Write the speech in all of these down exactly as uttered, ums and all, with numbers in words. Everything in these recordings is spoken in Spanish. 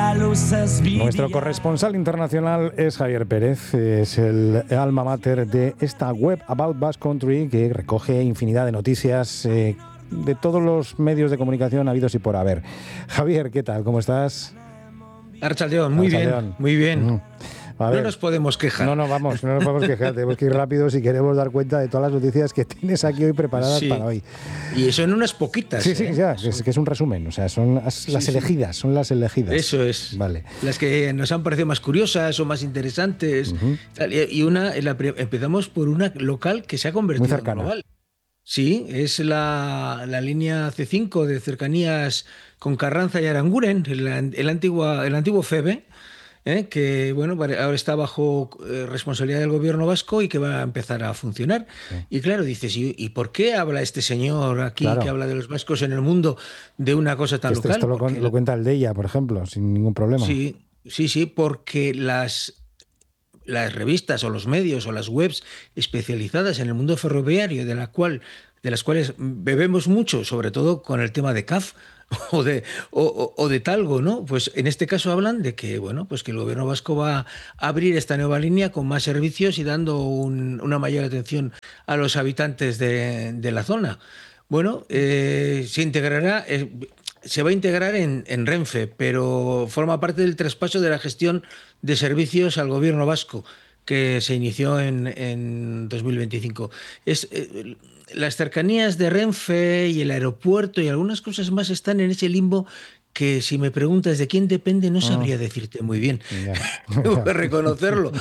Nuestro corresponsal internacional es Javier Pérez, es el alma mater de esta web About Basque Country que recoge infinidad de noticias eh, de todos los medios de comunicación habidos y por haber. Javier, ¿qué tal? ¿Cómo estás? Archaldeón, muy Archaldeón. bien, muy bien. Mm. A ver, no nos podemos quejar. No, no, vamos, no nos podemos quejar. Tenemos que ir rápido si queremos dar cuenta de todas las noticias que tienes aquí hoy preparadas sí. para hoy. Y son unas poquitas. Sí, sí, ¿eh? ya, es que es un resumen. O sea, son las, sí, las sí. elegidas, son las elegidas. Eso es. Vale. Las que nos han parecido más curiosas o más interesantes. Uh-huh. Y una, la, empezamos por una local que se ha convertido en global. Sí, es la, la línea ce cinco de cercanías con Carranza y Aranguren, el, el, antiguo, el antiguo F E B E. ¿Eh? Que bueno, ahora está bajo eh, responsabilidad del gobierno vasco y que va a empezar a funcionar. Sí. Y claro, dices, ¿y, ¿y por qué habla este señor aquí, claro, que habla de los vascos en el mundo, de una cosa tan esto, local? Esto lo, porque lo cuenta el Deia, por ejemplo, sin ningún problema. Sí, sí, sí, porque las, las revistas o los medios o las webs especializadas en el mundo ferroviario, de, la cual, de las cuales bebemos mucho, sobre todo con el tema de C A F, o de, o, o de Talgo, ¿no? Pues en este caso hablan de que, bueno, pues que el gobierno vasco va a abrir esta nueva línea con más servicios y dando un, una mayor atención a los habitantes de, de la zona. Bueno, eh, se integrará, eh, se va a integrar en, en Renfe, pero forma parte del traspaso de la gestión de servicios al gobierno vasco, que se inició en, en dos mil veinticinco. Es... Eh, Las cercanías de Renfe y el aeropuerto y algunas cosas más están en ese limbo que, si me preguntas de quién depende, no sabría oh. decirte muy bien. Yeah. Tengo que reconocerlo.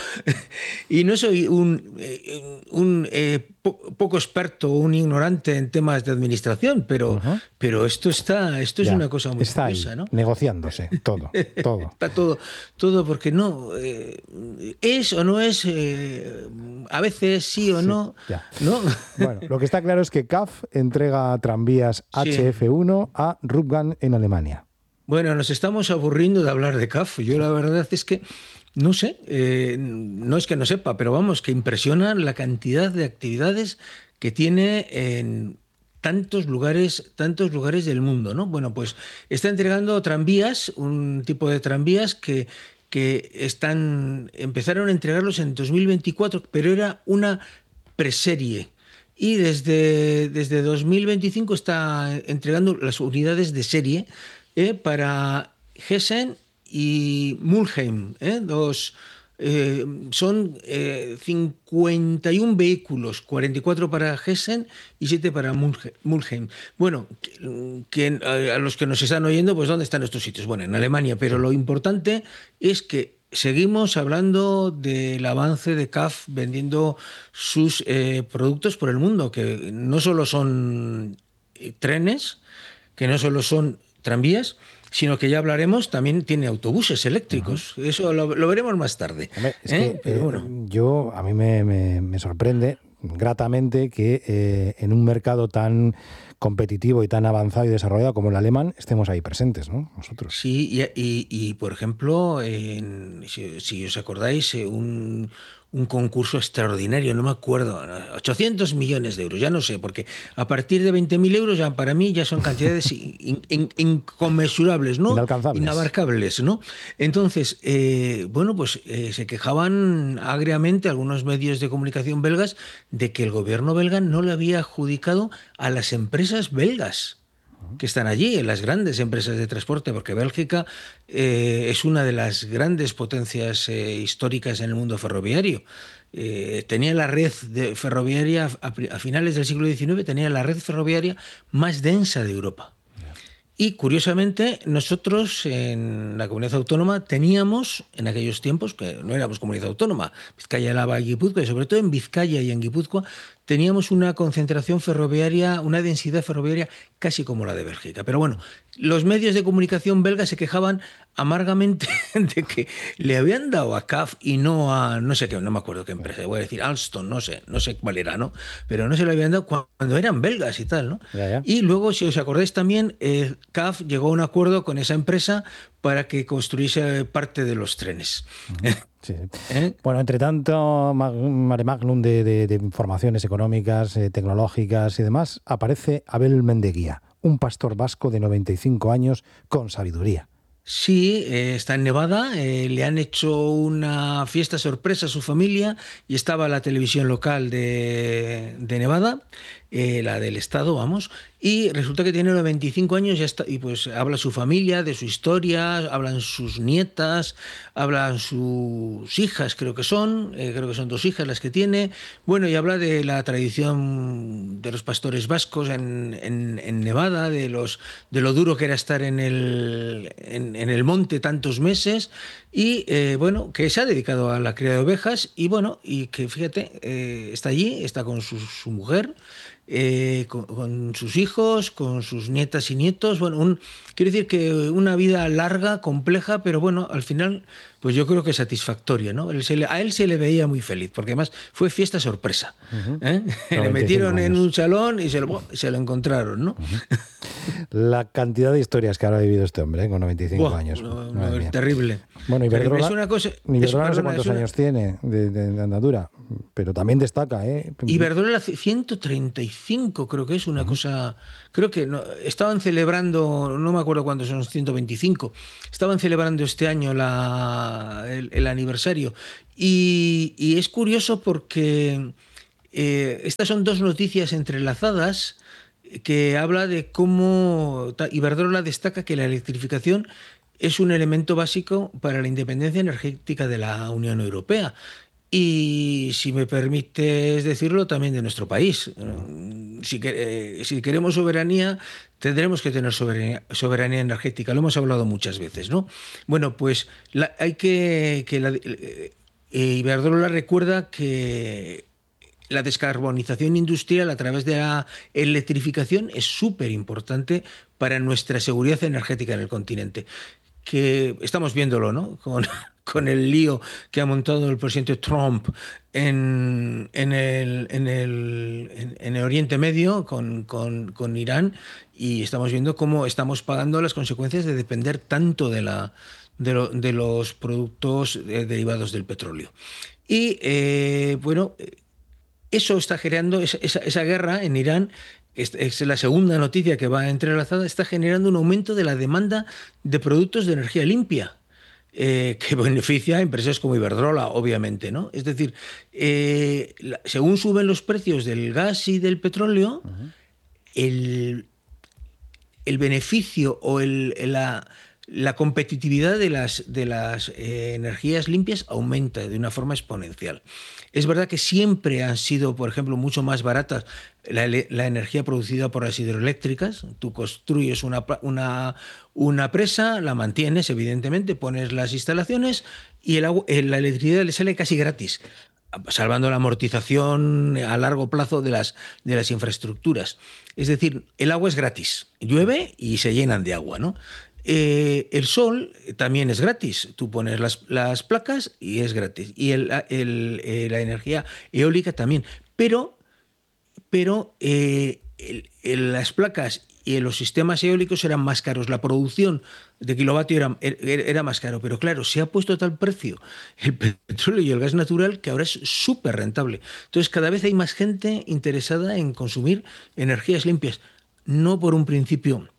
Y no soy un, un eh, po poco experto, un ignorante en temas de administración, pero, uh-huh. pero esto está, esto es yeah. una cosa muy está curiosa, ahí, ¿no? Negociándose, todo, todo. Está todo, todo porque no, eh, es o no es, eh, a veces sí o sí, no, ya. ¿no? Bueno, lo que está claro es que C A F entrega tranvías sí. H F uno a Rupgan en Alemania. Bueno, nos estamos aburriendo de hablar de C A F. Yo la verdad es que, no sé, eh, no es que no sepa, pero vamos, que impresiona la cantidad de actividades que tiene en tantos lugares, tantos lugares del mundo, ¿no? Bueno, pues está entregando tranvías, un tipo de tranvías que, que están, empezaron a entregarlos en dos mil veinticuatro, pero era una preserie. Y desde, desde dos mil veinticinco está entregando las unidades de serie, Eh, para Hessen y Mulheim. Eh, dos, eh, son eh, cincuenta y un vehículos, cuarenta y cuatro para Hessen y siete para Mulheim. Bueno, que, que, a los que nos están oyendo, pues ¿dónde están estos sitios? Bueno, en Alemania, pero lo importante es que seguimos hablando del avance de C A F vendiendo sus eh, productos por el mundo, que no solo son eh, trenes, que no solo son tranvías, sino que ya hablaremos, también tiene autobuses eléctricos. Uh-huh. Eso lo, lo veremos más tarde. Hombre, es ¿Eh? que, Pero bueno. eh, yo, a mí me, me, me sorprende gratamente que eh, en un mercado tan competitivo y tan avanzado y desarrollado como el alemán estemos ahí presentes, ¿no? Nosotros. Sí, y, y, y por ejemplo, en, si, si os acordáis, un... un concurso extraordinario, no me acuerdo, ochocientos millones de euros, ya no sé, porque a partir de veinte mil euros ya para mí ya son cantidades in, in, inconmensurables, ¿no? Inalcanzables. Inabarcables, ¿no? Entonces, eh, bueno, pues eh, se quejaban agriamente algunos medios de comunicación belgas de que el gobierno belga no le había adjudicado a las empresas belgas que están allí, en las grandes empresas de transporte, porque Bélgica eh, es una de las grandes potencias eh, históricas en el mundo ferroviario. Eh, tenía la red de ferroviaria, a, a finales del siglo diecinueve, tenía la red ferroviaria más densa de Europa. Y curiosamente, nosotros en la comunidad autónoma teníamos, en aquellos tiempos, que no éramos comunidad autónoma, Vizcaya, Álava y Guipúzcoa, y sobre todo en Vizcaya y en Guipúzcoa, teníamos una concentración ferroviaria, una densidad ferroviaria casi como la de Bélgica. Pero bueno, los medios de comunicación belgas se quejaban amargamente de que le habían dado a C A F y no a, no sé qué, no me acuerdo qué empresa, voy a decir Alstom, no sé, no sé cuál era, ¿no? Pero no se le habían dado cuando eran belgas y tal, ¿no? Ya, ya. Y luego, si os acordáis también, eh, C A F llegó a un acuerdo con esa empresa para que construyese parte de los trenes. Sí. ¿Eh? Bueno, entre tanto, mare magnum de, de, de informaciones económicas, eh, tecnológicas y demás, aparece Abel Mendeguía, un pastor vasco de noventa y cinco años con sabiduría. Sí, eh, está en Nevada, eh, le han hecho una fiesta sorpresa a su familia y estaba la televisión local de, de Nevada, eh, la del estado, vamos, y resulta que tiene los veinticinco años y, está, y pues habla su familia, de su historia, hablan sus nietas, hablan sus hijas, creo que son, eh, creo que son dos hijas las que tiene, bueno, y habla de la tradición de los pastores vascos en, en, en Nevada, de, los, de lo duro que era estar en el... En, en el monte tantos meses y eh, bueno, que se ha dedicado a la cría de ovejas y bueno, y que fíjate, eh, está allí, está con su, su mujer, eh, con, con sus hijos, con sus nietas y nietos, bueno, un, quiero decir que una vida larga, compleja, pero bueno, al final, pues yo creo que satisfactoria, ¿no? Él se le, a él se le veía muy feliz, porque además fue fiesta sorpresa. Uh-huh. ¿eh? Le metieron en un salón y se lo, se lo encontraron, ¿no? Uh-huh. La cantidad de historias que habrá vivido este hombre, ¿eh? Con noventa y cinco Buah, años. no, no, es terrible. Bueno, Iberdrola, es una cosa, Iberdrola es, no sé perdona, cuántos una, años tiene de, de, de andadura, pero también destaca, ¿eh? Iberdrola ciento treinta y cinco, creo que es una uh-huh. cosa. Creo que no, estaban celebrando, no me acuerdo cuántos son, ciento veinticinco. Estaban celebrando este año la, el, el aniversario. Y, y es curioso porque eh, estas son dos noticias entrelazadas que habla de cómo Iberdrola destaca que la electrificación es un elemento básico para la independencia energética de la Unión Europea. Y, si me permites decirlo, también de nuestro país. Si, eh, si queremos soberanía, tendremos que tener soberanía, soberanía energética. Lo hemos hablado muchas veces, ¿no? Bueno, pues la, hay que... que la, eh, Iberdrola recuerda que la descarbonización industrial a través de la electrificación es súper importante para nuestra seguridad energética en el continente. Que estamos viéndolo, ¿no? Con, con el lío que ha montado el presidente Trump en, en, el, en, el, en, en el Oriente Medio con, con, con Irán, y estamos viendo cómo estamos pagando las consecuencias de depender tanto de, la, de, lo, de los productos derivados del petróleo. Y, eh, bueno, eso está generando, esa, esa, esa guerra en Irán, es, es la segunda noticia que va entrelazada, está generando un aumento de la demanda de productos de energía limpia, eh, que beneficia a empresas como Iberdrola, obviamente, ¿no? Es decir, eh, la, según suben los precios del gas y del petróleo, uh-huh. el, el beneficio o el, la... la competitividad de las, de las eh, energías limpias aumenta de una forma exponencial. Es verdad que siempre han sido, por ejemplo, mucho más baratas la, la energía producida por las hidroeléctricas. Tú construyes una, una, una presa, la mantienes, evidentemente, pones las instalaciones y el agua, la electricidad le sale casi gratis, salvando la amortización a largo plazo de las, de las infraestructuras. Es decir, el agua es gratis, llueve y se llenan de agua, ¿no? Eh, el sol también es gratis. Tú pones las, las placas y es gratis. Y el, el, eh, la energía eólica también. Pero, pero eh, el, el, las placas y los sistemas eólicos eran más caros. La producción de kilovatio era, era más caro. Pero claro, se ha puesto a tal precio el petróleo y el gas natural que ahora es súper rentable. Entonces, cada vez hay más gente interesada en consumir energías limpias. No por un principio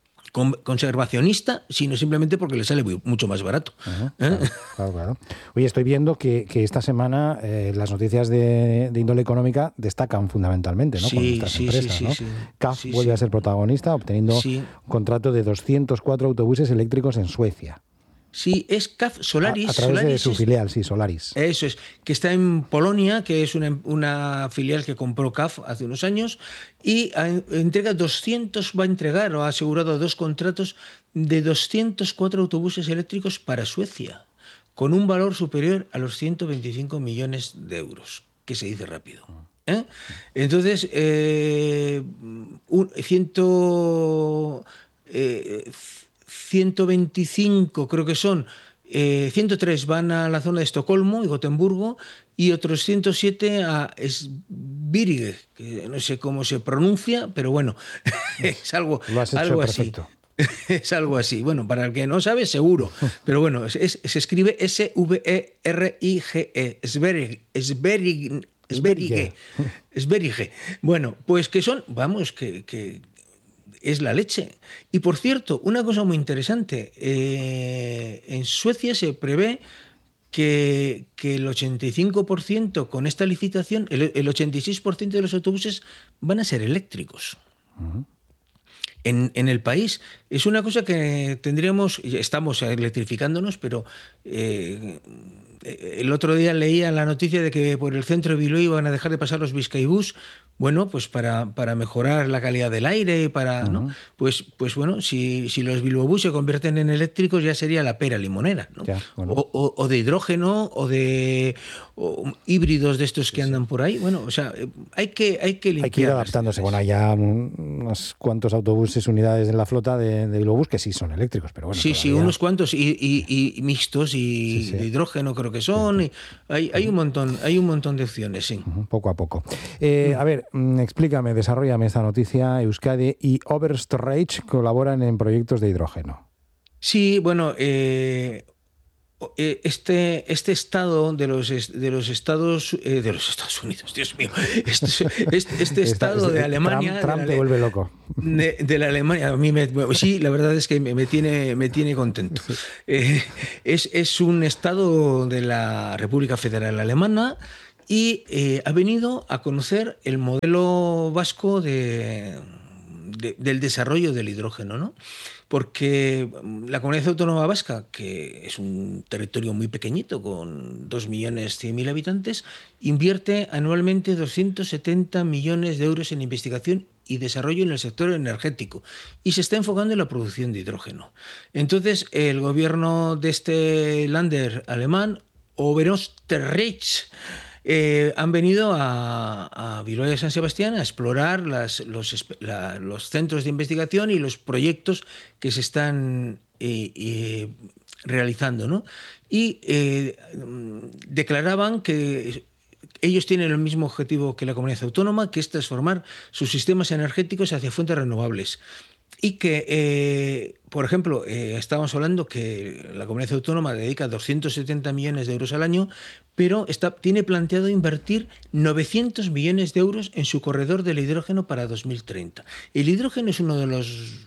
conservacionista, sino simplemente porque le sale muy, mucho más barato. Uh-huh, ¿eh? claro, claro, claro. Oye, estoy viendo que, que esta semana eh, las noticias de, de índole económica destacan fundamentalmente, ¿no? Sí, con nuestras sí, empresas, sí, ¿no? sí, C A F sí, vuelve sí. a ser protagonista, obteniendo sí. un contrato de doscientos cuatro autobuses eléctricos en Suecia. Sí, es C A F Solaris. A, a través Solaris de su es, filial, sí, Solaris. Eso es, que está en Polonia, que es una, una filial que compró C A F hace unos años, y a, entrega doscientos, va a entregar o ha asegurado dos contratos de doscientos cuatro autobuses eléctricos para Suecia, con un valor superior a los ciento veinticinco millones de euros, que se dice rápido. ¿eh? Entonces, eh, un, ciento... Eh, ciento veinticinco creo que son, eh, ciento tres van a la zona de Estocolmo y Gotemburgo y otros ciento siete a Sverige, que no sé cómo se pronuncia, pero bueno, es algo, Lo has hecho algo perfecto. así. Es algo así. Bueno, para el que no sabe, seguro. Pero bueno, es, es, se escribe S V E R I G E. Sverige. Sverige. Sverige. Sverige. Bueno, pues que son, vamos, que... que es la leche. Y por cierto, una cosa muy interesante, eh, en Suecia se prevé que, que el ochenta y cinco por ciento con esta licitación, el, el ochenta y seis por ciento de los autobuses van a ser eléctricos. Uh-huh. En, en el país. Es una cosa que tendríamos, estamos electrificándonos, pero eh, el otro día leía la noticia de que por el centro de Bilbao iban a dejar de pasar los Bizkaibus, bueno, pues para, para mejorar la calidad del aire, para, uh-huh. ¿no? Pues, pues bueno, si, si los Bilbaobús se convierten en eléctricos ya sería la pera limonera, ¿no? Ya, bueno. o, o, o de hidrógeno o de o híbridos de estos que sí, andan sí. por ahí. Bueno, o sea, hay que, hay que limpiar. Hay que ir adaptándose. Bueno, hay ya unos cuantos autobuses, unidades en la flota de, de Bilbaobús que sí son eléctricos, pero bueno. Sí, todavía... sí, unos cuantos y, y, y mixtos y sí, sí. de hidrógeno creo que son. Sí. Y hay, hay un montón, hay un montón de opciones, sí. Poco a poco. Eh, a ver, explícame, desarróllame esta noticia. Euskadi y Oberösterreich colaboran en proyectos de hidrógeno. Sí, bueno, eh, este, este estado de los, de los Estados eh, de los Estados Unidos, Dios mío, este, este, este estado Esta, de Alemania, Trump, Trump de te la, vuelve loco. De, de la Alemania, a mí me, sí, la verdad es que me, me tiene, me tiene contento. Eh, es, es un estado de la República Federal Alemana. Y eh, ha venido a conocer el modelo vasco de, de, del desarrollo del hidrógeno, ¿no? Porque la Comunidad Autónoma Vasca, que es un territorio muy pequeñito, con dos millones cien mil habitantes, invierte anualmente doscientos setenta millones de euros en investigación y desarrollo en el sector energético y se está enfocando en la producción de hidrógeno. Entonces, el gobierno de este Länder alemán, Oberösterreich, Eh, han venido a, a Bilbao de San Sebastián a explorar las, los, la, los centros de investigación y los proyectos que se están eh, eh, realizando, ¿no? Y eh, declaraban que ellos tienen el mismo objetivo que la comunidad autónoma, que es transformar sus sistemas energéticos hacia fuentes renovables. Y que, eh, por ejemplo, eh, estábamos hablando que la comunidad autónoma dedica doscientos setenta millones de euros al año, pero está, tiene planteado invertir novecientos millones de euros en su corredor del hidrógeno para dos mil treinta. El hidrógeno es uno de los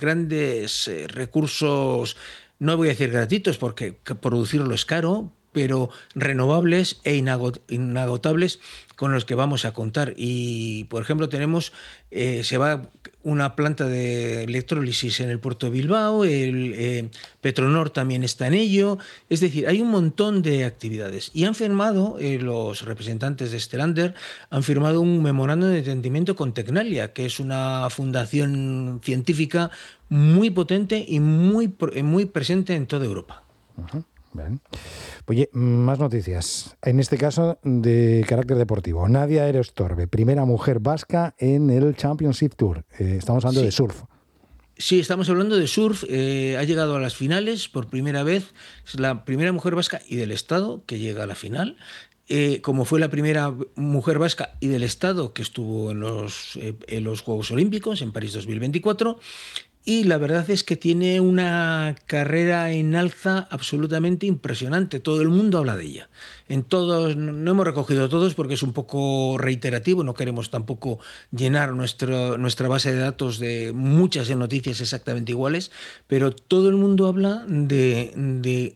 grandes eh, recursos, no voy a decir gratuitos porque producirlo es caro, pero renovables e inagotables con los que vamos a contar. Y, por ejemplo, tenemos, eh, se va una planta de electrólisis en el puerto de Bilbao, el eh, Petronor también está en ello, es decir, hay un montón de actividades. Y han firmado, eh, los representantes de este Länder, han firmado un memorándum de entendimiento con Tecnalia, que es una fundación científica muy potente y muy, muy presente en toda Europa. Uh-huh. Bien. Oye, más noticias. En este caso, de carácter deportivo. Nadia Erostorbe, primera mujer vasca en el Championship Tour. Eh, estamos hablando sí. de surf. Sí, estamos hablando de surf. Eh, ha llegado a las finales por primera vez. Es la primera mujer vasca y del Estado que llega a la final. Eh, como fue la primera mujer vasca y del Estado que estuvo en los, eh, en los Juegos Olímpicos en París dos mil veinticuatro. Y la verdad es que tiene una carrera en alza absolutamente impresionante. Todo el mundo habla de ella. En todos, no hemos recogido todos porque es un poco reiterativo, no queremos tampoco llenar nuestro, nuestra base de datos de muchas noticias exactamente iguales, pero todo el mundo habla de, de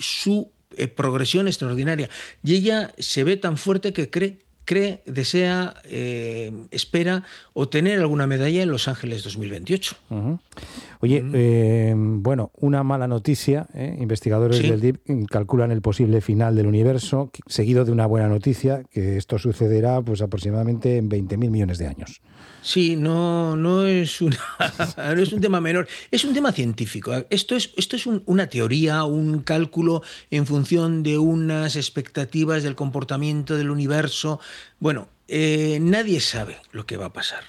su eh, progresión extraordinaria. Y ella se ve tan fuerte que cree cree, desea, eh, espera obtener alguna medalla en Los Ángeles dos mil veintiocho. Uh-huh. Oye, uh-huh. eh, bueno, una mala noticia. ¿eh? Investigadores ¿Sí? del D I P calculan el posible final del universo, seguido de una buena noticia, que esto sucederá pues aproximadamente en veinte mil millones de años. Sí, no, no, es una, no es un tema menor, es un tema científico. Esto es, esto es un, una teoría, un cálculo en función de unas expectativas del comportamiento del universo. Bueno, eh, nadie sabe lo que va a pasar.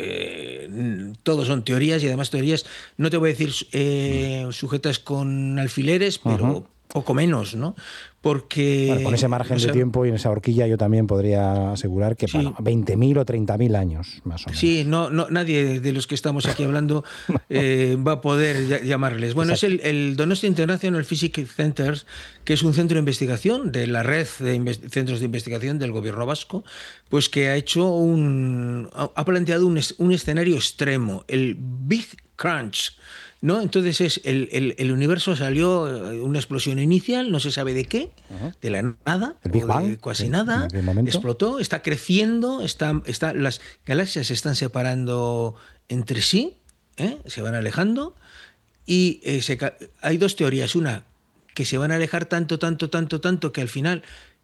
Eh, todos son teorías y además teorías, no te voy a decir eh, sujetas con alfileres, pero... Uh-huh. poco menos, ¿no? Porque... Bueno, con ese margen o sea, de tiempo y en esa horquilla yo también podría asegurar que sí, para veinte mil o treinta mil años, más o menos. Sí, no, no, nadie de los que estamos aquí hablando eh, va a poder llamarles. Bueno, Exacto. es el, el Donostia International Physics Center, que es un centro de investigación de la red de invest- centros de investigación del gobierno vasco, pues que ha hecho un, ha ha planteado un, es- un escenario extremo, el Big Crunch. ¿No? Entonces es el, el- el universo salió eh, una explosión inicial, no se sabe de qué, Ajá. de la nada El Big o Bang, de casi sí, en nada, aquel momento. explotó, está creciendo, está, está, las galaxias se están separando entre sí, ¿eh? Se van alejando y eh, se ca- hay dos teorías, una que se van a alejar tanto, tanto, tanto, tanto que al final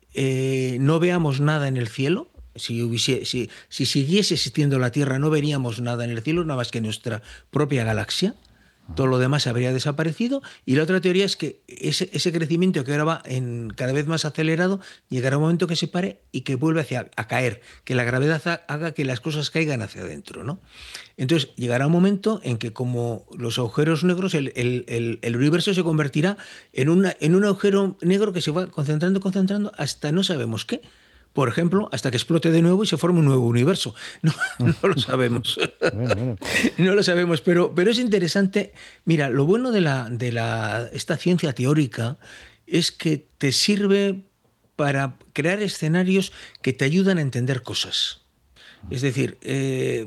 eh, no veamos nada en el cielo. Si, hubiese, si, si siguiese existiendo la Tierra, no veríamos nada en el cielo, nada más que nuestra propia galaxia. Todo lo demás habría desaparecido. Y la otra teoría es que ese, ese crecimiento que ahora va en, cada vez más acelerado, llegará un momento que se pare y que vuelve hacia, a caer, que la gravedad ha- haga que las cosas caigan hacia adentro, ¿no? Entonces llegará un momento en que, como los agujeros negros, el, el- el- el universo se convertirá en, una, en un agujero negro que se va concentrando, concentrando hasta no sabemos qué. Por ejemplo, hasta que explote de nuevo y se forme un nuevo universo. No, no lo sabemos. Bueno, bueno. No lo sabemos, pero, pero es interesante. Mira, lo bueno de, la, de la, esta ciencia teórica es que te sirve para crear escenarios que te ayudan a entender cosas. Es decir, eh,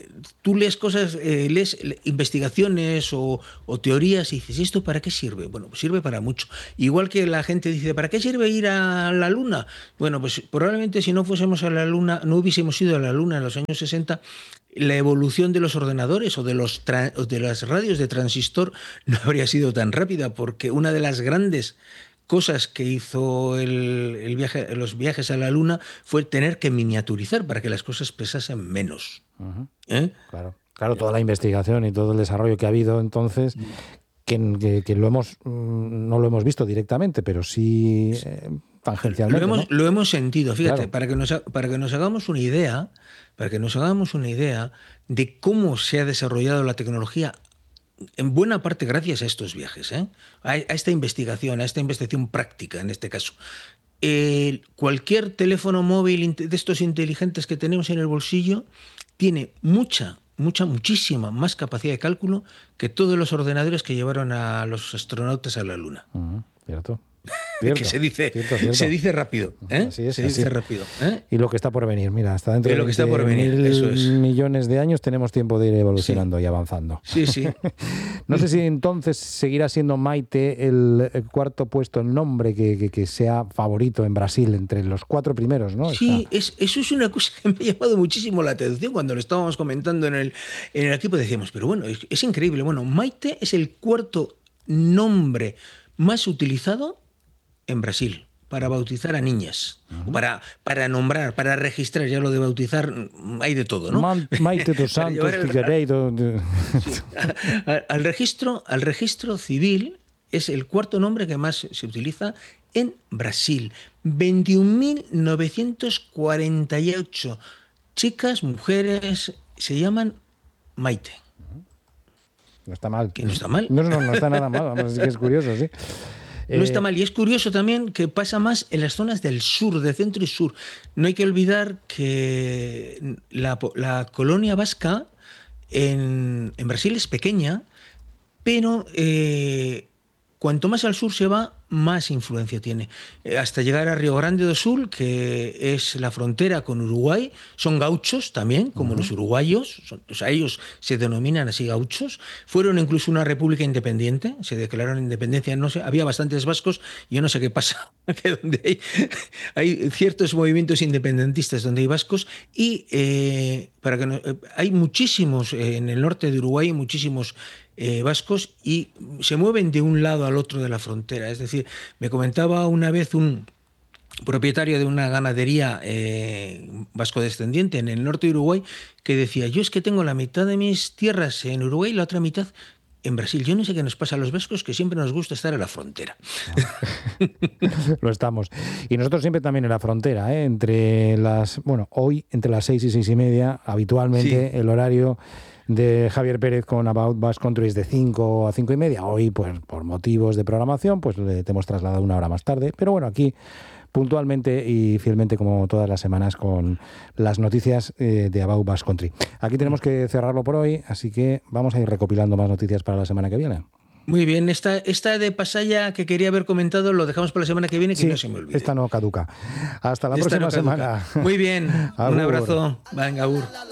tú lees cosas, eh, lees investigaciones o, o teorías y dices, ¿y esto para qué sirve? Bueno, pues sirve para mucho. Igual que la gente dice, ¿para qué sirve ir a la Luna? Bueno, pues probablemente si no fuésemos a la Luna, no hubiésemos ido a la Luna en los años sesenta, la evolución de los ordenadores o de, los tra- o de las radios de transistor no habría sido tan rápida, porque una de las grandes cosas que hizo el, el viaje, los viajes a la Luna fue tener que miniaturizar para que las cosas pesasen menos. Ujú. ¿Eh? Claro, claro, toda la investigación y todo el desarrollo que ha habido entonces, que, que, que lo hemos mm, no lo hemos visto directamente, pero sí eh, Lo tangencialmente, ¿no? hemos, lo hemos sentido, fíjate, Claro. para que, nos, ha- para que nos hagamos una idea, para que nos hagamos una idea de cómo se ha desarrollado la tecnología, en buena parte gracias a estos viajes, ¿eh? a, a esta investigación, a esta investigación práctica en este caso. El- cualquier teléfono móvil inte- de estos inteligentes que tenemos en el bolsillo tiene mucha, mucha, muchísima más capacidad de cálculo que todos los ordenadores que llevaron a los astronautas a la Luna. Ujú, cierto. Que Cierto, se dice, cierto, cierto. se dice rápido, ¿eh? Así es, se así dice es. rápido, ¿eh? Y lo que está por venir, mira, hasta dentro Y de lo que está por venir, veinte eso mil es. millones de años tenemos tiempo de ir evolucionando y avanzando. Sí, sí. No sé si entonces seguirá siendo Maite el, el cuarto puesto en nombre que, que, que sea favorito en Brasil, entre los cuatro primeros, ¿no? Sí, Está- es, eso es una cosa que me ha llamado muchísimo la atención cuando lo estábamos comentando en el, en el equipo. Decíamos, pero bueno, es, es increíble. Bueno, Maite es el cuarto nombre más utilizado en Brasil para bautizar a niñas, uh-huh. para, para nombrar, para registrar. Ya lo de bautizar, hay de todo, ¿no? Man- Maite dos Para Santos llevar el- Figueiredo. Sí. Al, al registro, al registro civil es el cuarto nombre que más se utiliza en Brasil. veintiún mil novecientos cuarenta y ocho chicas, mujeres, se llaman Maite. No está mal. Que no está mal. No, no, no está nada mal. Vamos, es que es curioso, sí. No Eh, está mal. Y es curioso también que pasa más en las zonas del sur, de centro y sur. No hay que olvidar que la, la colonia vasca en, en Brasil es pequeña, pero eh, cuanto más al sur se va, más influencia tiene. Eh, hasta llegar a Río Grande do Sul, que es la frontera con Uruguay, son gauchos también, como uh-huh. los uruguayos, son, o sea, ellos se denominan así gauchos. Fueron incluso una república independiente, se declararon independencia, no sé, había bastantes vascos, yo no sé qué pasa, que donde hay, hay ciertos movimientos independentistas donde hay vascos, y eh, para que no, eh, hay muchísimos, eh, en el norte de Uruguay, muchísimos eh, vascos, y se mueven de un lado al otro de la frontera, es decir, me comentaba una vez un propietario de una ganadería eh, vasco-descendiente en el norte de Uruguay que decía, yo es que tengo la mitad de mis tierras en Uruguay y la otra mitad en Brasil. Yo no sé qué nos pasa a los vascos, que siempre nos gusta estar en la frontera. Lo estamos. Y nosotros siempre también en la frontera, ¿eh? Entre las, bueno, hoy entre las seis y seis y media, habitualmente sí. El horario de Javier Pérez con About Basque Country es de cinco a cinco y media. Hoy, pues por motivos de programación, pues le te hemos trasladado una hora más tarde. Pero bueno, aquí puntualmente y fielmente como todas las semanas con las noticias eh, de About Basque Country. Aquí tenemos que cerrarlo por hoy, así que vamos a ir recopilando más noticias para la semana que viene. Muy bien, esta, esta de Pasaya que quería haber comentado lo dejamos para la semana que viene, que sí, no se me olvide. Esta no caduca. Hasta la esta próxima no semana. Muy bien, un abrazo. Venga, Agur.